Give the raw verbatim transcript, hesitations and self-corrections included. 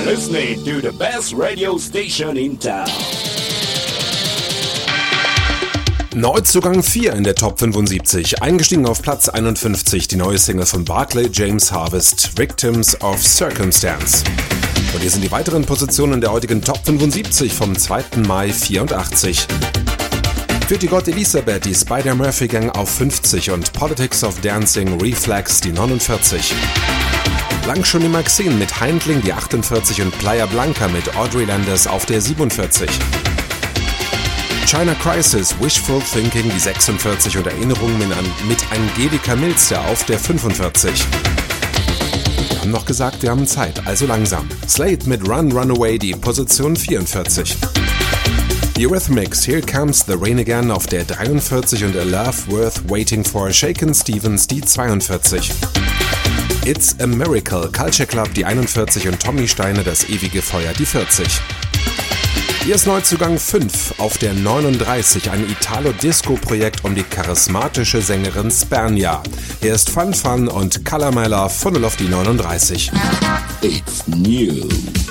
listening to the best radio station in town. Neuzugang vier in der Top fünfundsiebzig, eingestiegen auf Platz einundfünfzig, die neue Single von Barclay James Harvest, Victims of Circumstance. Und hier sind die weiteren Positionen der heutigen Top fünfundsiebzig vom zweiten Mai vierundachtzig. Für die God Elisabeth die Spider-Murphy Gang auf fünfzig und Politics of Dancing Reflex die neunundvierzig. Lang schon die Maxine mit Heindling die achtundvierzig und Playa Blanca mit Audrey Landers auf der siebenundvierzig. China Crisis, Wishful Thinking die sechsundvierzig und Erinnerungen mit Angelika Milster auf der fünfundvierzig. Wir haben noch gesagt, wir haben Zeit, also langsam. Slade mit Run Runaway die Position vierundvierzig. Eurythmics, Here Comes the Rain Again auf der dreiundvierzig und A Love Worth Waiting For, Shakin' Stevens die zweiundvierzig. It's a Miracle, Culture Club die einundvierzig und Tommy Steiner, Das ewige Feuer die vierzig. Hier ist Neuzugang fünf auf der neununddreißig, ein Italo-Disco-Projekt um die charismatische Sängerin Spernia. Hier ist Fun Fun und Color My Love von auf die neununddreißig. It's new.